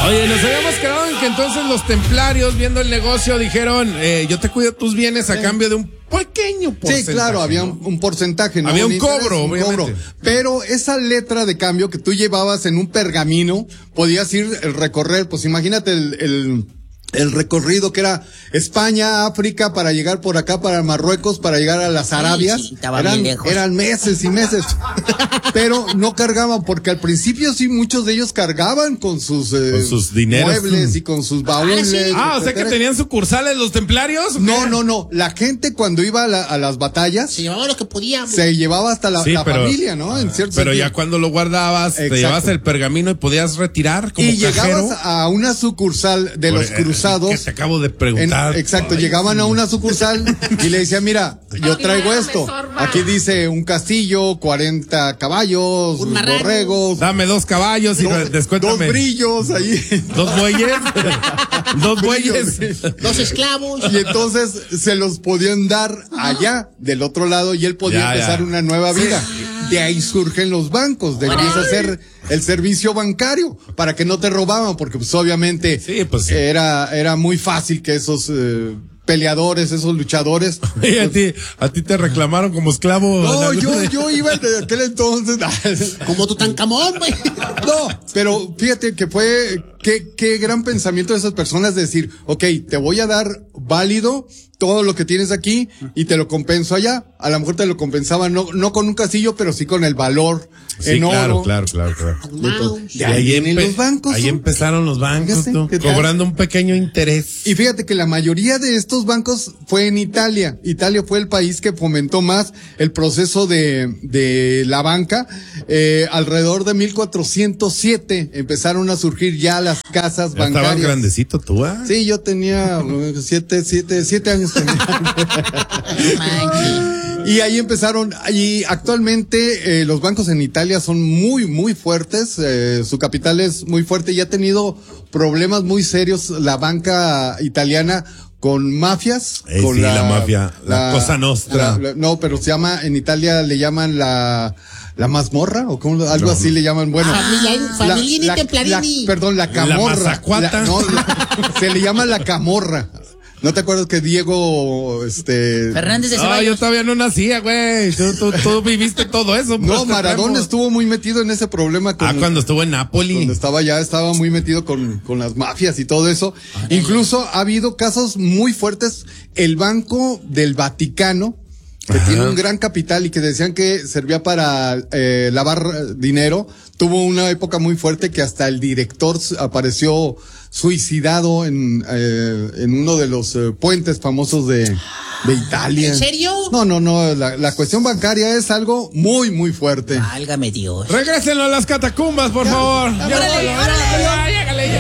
Oye, nos habíamos quedado en que entonces los templarios, viendo el negocio, dijeron, yo te cuido tus bienes a cambio de un pequeño porcentaje. Sí, claro, había un porcentaje, ¿no? Había un cobro. Pero esa letra de cambio que tú llevabas en un pergamino, podías ir recorrer, pues imagínate el recorrido que era España, África, para llegar por acá, para Marruecos, para llegar a las Arabias. Sí, estaba bien lejos. Eran meses y meses. Pero no cargaban, porque al principio sí muchos de ellos cargaban con sus dineros, muebles y con sus baúles. O sea que tenían sucursales los templarios. No. La gente cuando iba a las batallas Se llevaba lo que podía. se llevaba hasta la familia, ¿no? En cierto pero sentido. ya cuando lo guardabas, te llevabas el pergamino y podías retirar como y cajero. llegabas a una sucursal de los cruzados. Que te acabo de preguntar. Exacto, llegaban a una sucursal y le decían, mira, yo traigo esto. Aquí dice un castillo, 40 caballos, borregos. Dame 2 caballos y descuéntame. 2 brillos ahí. 2 bueyes. 2 bueyes. 2 esclavos. Y entonces se los podían dar allá, del otro lado, y él podía empezar una nueva vida. De ahí surgen los bancos, de empieza a ser el servicio bancario, para que no te robaban, porque pues obviamente era muy fácil que esos peleadores, esos luchadores. Y a ti te reclamaron como esclavo. No, yo iba de aquel entonces. Como Tutankamón, güey. No, pero fíjate que fue, qué gran pensamiento de esas personas de decir, te voy a dar válido todo lo que tienes aquí y te lo compenso allá. A lo mejor te lo compensaba no con un castillo, pero sí con el valor en oro. Claro. Y ahí en los bancos. Ahí empezaron los bancos, cobrando un pequeño interés. Y fíjate que la mayoría de estos bancos fue en Italia. Italia fue el país que fomentó más el proceso de la banca. Alrededor de 1407 empezaron a surgir ya las casas bancarias. ¿Estabas grandecito tú, ah? Sí, yo tenía 7 años. Y ahí empezaron, y actualmente los bancos en Italia son muy, muy fuertes, su capital es muy fuerte y ha tenido problemas muy serios la banca italiana con mafias. Con la mafia, la Cosa Nostra. No, pero se llama, en Italia le llaman la mazmorra, o como algo así le llaman, bueno. Familini Templarini. Perdón, la camorra. La mazacuata. Se le llama la camorra. ¿No te acuerdas que Diego, Fernández de Ceballos? No, yo todavía no nacía, güey. Tú viviste todo eso. No, Maradona estuvo muy metido en ese problema. Cuando estuvo en Nápoli. Cuando estaba muy metido con las mafias y todo eso. Incluso ha habido casos muy fuertes. El Banco del Vaticano, que tiene un gran capital y que decían que servía para lavar dinero, tuvo una época muy fuerte que hasta el director apareció suicidado en uno de los puentes famosos de Italia. ¿En serio? No, la cuestión bancaria es algo muy, muy fuerte. Válgame Dios. Regrésenlo a las catacumbas, por favor. ¡Órale!